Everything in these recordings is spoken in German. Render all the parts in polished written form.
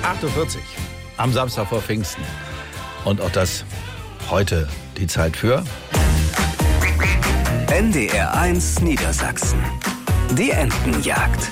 8:40 Uhr am Samstag vor Pfingsten. Und auch das heute die Zeit für NDR 1 Niedersachsen. Die Entenjagd.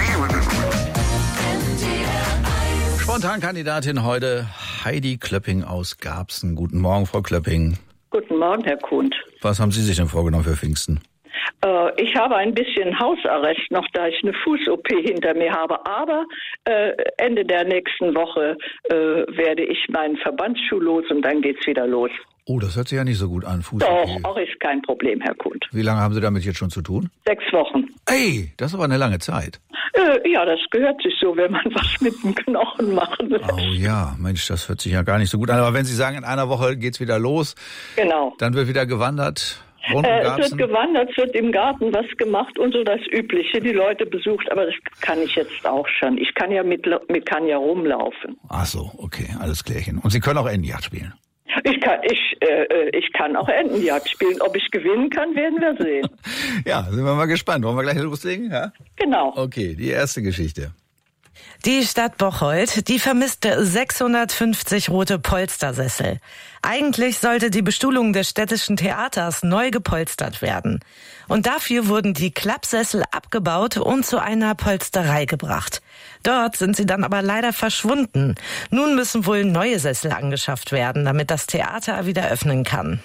Spontankandidatin heute Heidi Klöpping aus Garbsen. Guten Morgen, Frau Klöpping. Guten Morgen, Herr Kunth. Was haben Sie sich denn vorgenommen für Pfingsten? Ich habe ein bisschen Hausarrest noch, da ich eine Fuß-OP hinter mir habe. Aber Ende der nächsten Woche werde ich meinen Verbandsschuh los und dann geht's wieder los. Oh, das hört sich ja nicht so gut an. Fuß-OP. Doch, auch ist kein Problem, Herr Kunth. Wie lange haben Sie damit jetzt schon zu tun? 6 Wochen. Ey, das ist aber eine lange Zeit. Ja, das gehört sich so, wenn man was mit dem Knochen machen will. Oh ja, Mensch, das hört sich ja gar nicht so gut an. Aber wenn Sie sagen, in einer Woche geht's wieder los, Genau. dann wird wieder gewandert. Es wird gewandert, es wird im Garten was gemacht und so das Übliche, die Leute besucht, aber das kann ich jetzt auch schon. Ich kann ja mit rumlaufen. Ach so, okay, alles klärchen. Und Sie können auch Entenjagd spielen? Ich kann auch Entenjagd spielen. Ob ich gewinnen kann, werden wir sehen. Ja, sind wir mal gespannt. Wollen wir gleich loslegen? Ja? Genau. Okay, die erste Geschichte. Die Stadt Bocholt, die vermisste 650 rote Polstersessel. Eigentlich sollte die Bestuhlung des städtischen Theaters neu gepolstert werden. Und dafür wurden die Klappsessel abgebaut und zu einer Polsterei gebracht. Dort sind sie dann aber leider verschwunden. Nun müssen wohl neue Sessel angeschafft werden, damit das Theater wieder öffnen kann.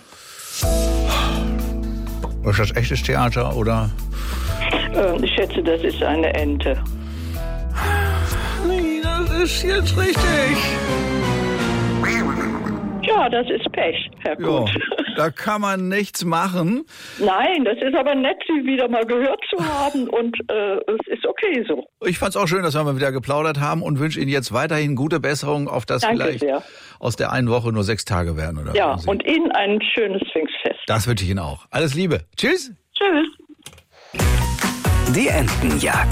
Ist das echtes Theater oder? Ich schätze, das ist eine Ente. Nee, das ist jetzt richtig. Ja, das ist Pech, Herr Kunth. Ja, da kann man nichts machen. Nein, das ist aber nett, Sie wieder mal gehört zu haben und es ist okay so. Ich fand's auch schön, dass wir mal wieder geplaudert haben und wünsche Ihnen jetzt weiterhin gute Besserung, auf das Danke vielleicht sehr. Aus der einen Woche nur 6 Tage werden. Oder Ja, und Ihnen ein schönes Pfingstfest. Das wünsche ich Ihnen auch. Alles Liebe. Tschüss. Tschüss. Die Entenjagd.